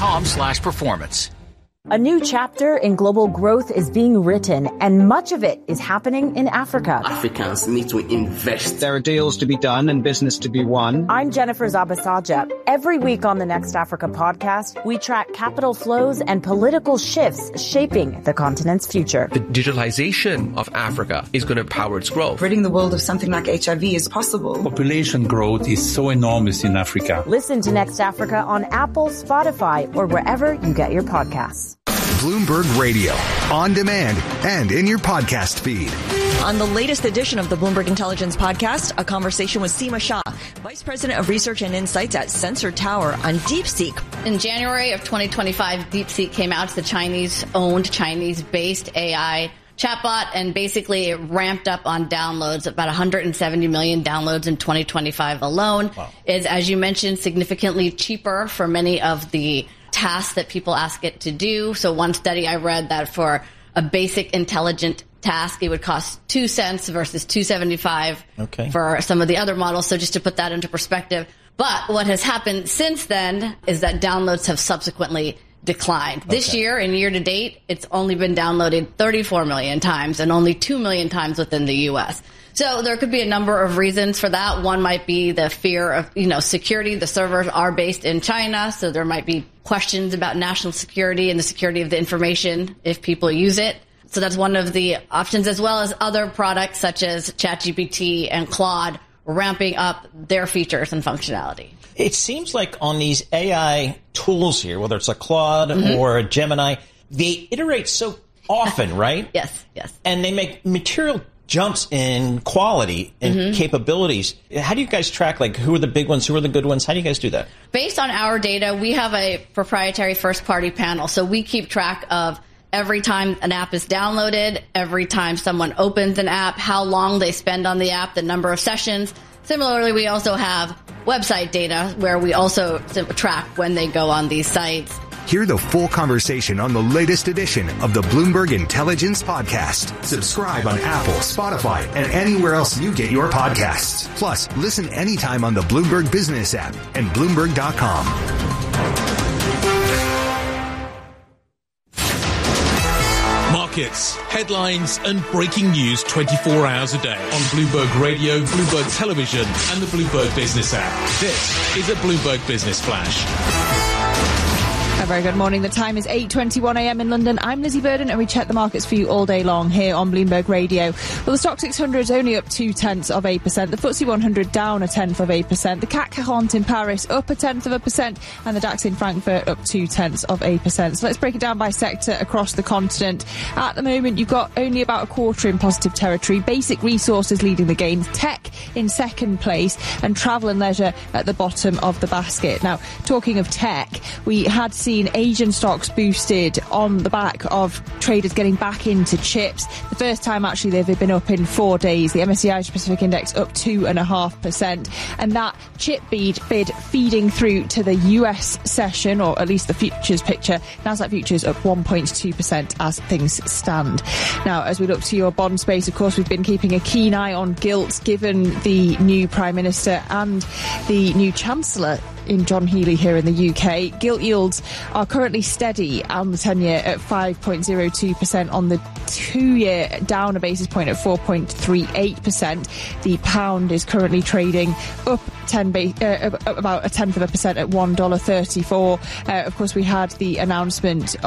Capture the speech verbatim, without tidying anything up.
com slash performance. A new chapter in global growth is being written, and much of it is happening in Africa. Africans need to invest. There are deals to be done and business to be won. I'm Jennifer Zabasaja. Every week on the Next Africa podcast, we track capital flows and political shifts shaping the continent's future. The digitalization of Africa is going to power its growth. Ridding the world of something like H I V is possible. Population growth is so enormous in Africa. Listen to Next Africa on Apple, Spotify, or wherever you get your podcasts. Bloomberg Radio, on demand and in your podcast feed. On the latest edition of the Bloomberg Intelligence Podcast, a conversation with Seema Shah, Vice President of Research and Insights at Sensor Tower, on DeepSeek. In January of twenty twenty-five, DeepSeek came out. It's the Chinese-owned, Chinese-based A I chatbot, and basically it ramped up on downloads, about one hundred seventy million downloads in twenty twenty-five alone. Wow. Is, as you mentioned, significantly cheaper for many of the tasks that people ask it to do. So one study I read that for a basic intelligent task, it would cost two cents versus two seventy-five okay. for some of the other models. So just to put that into perspective. But what has happened since then is that downloads have subsequently declined. Okay. This year, in year to date, it's only been downloaded thirty-four million times and only two million times within the U S. So there could be a number of reasons for that. One might be the fear of, you know, security. The servers are based in China, so there might be questions about national security and the security of the information if people use it. So that's one of the options, as well as other products such as ChatGPT and Claude ramping up their features and functionality. It seems like on these A I tools here, whether it's a Claude mm-hmm. or a Gemini, they iterate so often, right? Yes, yes. And they make material jumps in quality and mm-hmm. capabilities. How do you guys track, like, who are the big ones, who are the good ones? How do you guys do that? Based on our data, we have a proprietary first-party panel, so we keep track of every time an app is downloaded, every time someone opens an app, how long they spend on the app, the number of sessions. Similarly, we also have website data where we also track when they go on these sites. Hear the full conversation on the latest edition of the Bloomberg Intelligence Podcast. Subscribe on Apple, Spotify, and anywhere else you get your podcasts. Plus, listen anytime on the Bloomberg Business app and Bloomberg dot com. Markets, headlines, and breaking news twenty-four hours a day on Bloomberg Radio, Bloomberg Television, and the Bloomberg Business app. This is a Bloomberg Business Flash. A very good morning. The time is eight twenty-one a.m. in London. I'm Lizzie Burden, and we check the markets for you all day long here on Bloomberg Radio. Well, the Stock six hundred is only up two tenths of a percent. The F T S E one hundred down a tenth of a percent. The C A C quarante in Paris up a tenth of a percent, and the DAX in Frankfurt up two tenths of a percent. So let's break it down by sector across the continent. At the moment, you've got only about a quarter in positive territory. Basic resources leading the gains, tech in second place, and travel and leisure at the bottom of the basket. Now, talking of tech, we had seen Asian stocks boosted on the back of traders getting back into chips. The first time actually they've been up in four days. The M S C I Asia Pacific Index up two and a half percent, and that chip bid bid feeding through to the U S session, or at least the futures picture. Nasdaq futures up one point two percent as things stand. Now, as we look to your bond space, of course, we've been keeping a keen eye on gilts, given the new Prime Minister and the new Chancellor in John Healey here in the U K. Gilt yields are currently steady on the ten-year at five point zero two percent, on the two-year down a basis point at four point three eight percent. The pound is currently trading up ten ba- uh, about a tenth of a percent at one dollar thirty-four. Uh, of course, we had the announcement